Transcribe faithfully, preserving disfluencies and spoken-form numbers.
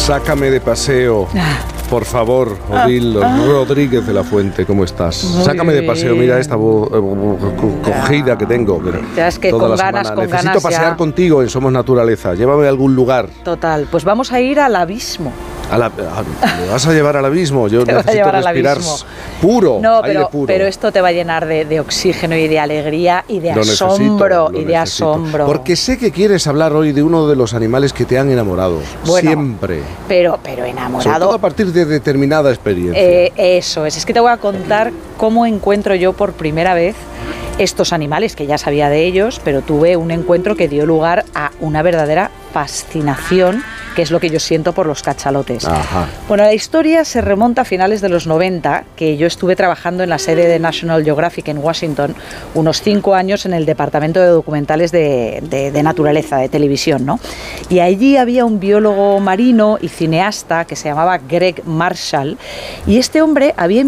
Sácame de paseo, por favor, Odil Ah, ah. Rodríguez de la Fuente, ¿cómo estás? Muy Sácame de paseo, bien. mira esta voz eh, cogida que tengo. Que Ya es que toda con la ganas, semana. con Necesito ganas pasear ya. contigo en Somos Naturaleza, llévame a algún lugar. Total, pues vamos a ir al abismo. A la, a- ¿Me vas a llevar al abismo? Yo Te vas a necesito llevar al respirar abismo. puro, No, aire pero, puro. pero esto te va a llenar de, de oxígeno y de alegría y de Lo necesito, asombro. lo y de necesito. asombro. Porque sé que quieres hablar hoy de uno de los animales que te han enamorado. Bueno, Siempre. Pero, pero Sobre todo enamorado. a partir de determinada experiencia. Eh, eso es. Es que te voy a contar cómo encuentro yo por primera vez estos animales, que ya sabía de ellos, pero tuve un encuentro que dio lugar a una verdadera fascinación, que es lo que yo siento por los cachalotes. Ajá. Bueno, la historia se remonta a finales de los noventa, que yo estuve trabajando en la sede de National Geographic en Washington, unos cinco años en el departamento de documentales de, de, de naturaleza, de televisión, ¿no? Y allí había un biólogo marino y cineasta que se llamaba Greg Marshall, y este hombre había